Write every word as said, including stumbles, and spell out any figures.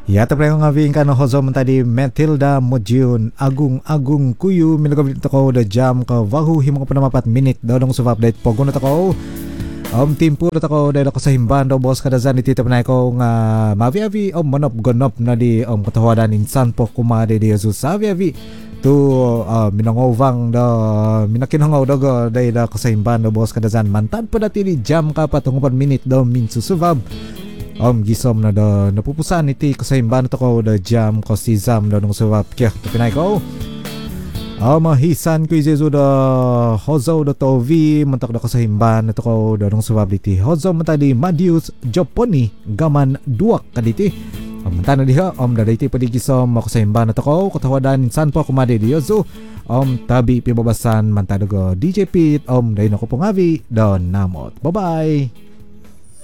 Ya tapre nga vi kan hozo tadi Matilda Mojun Agung Agung Kuyu milagabit ko da jam ka wahu himo ko panamat minute daw dong sa update pogo na tako. Om timpo na tako dahil ako sa himban daw boss kada zan itita panay ko nga mavi-avi om manop gonop na di om katawadan insan po kumade di Jesus savi-avi tu uh, minangovang da minakinangaw da go dahil ako sa himban daw boss kada zan mantan pa dati di jam ka patungupan minute daw minsu subab. Om gisom na da napupusan iti ko sa himban to ko da jam ko si zam da nung subab kya tapinay ko. Om mahisan ko ijesu da hozo da tovi mantak da ko sa himban to ko da nung subab iti hozo matadi Madius Joponi gaman duak kaditi. Om tana diha om da iti padigisom ko sa himban to ko katawadan insan po kumade di yosu. Om tabi pibabasan mantadago D J Pete om dai nako pongavi don namot. Bye bye.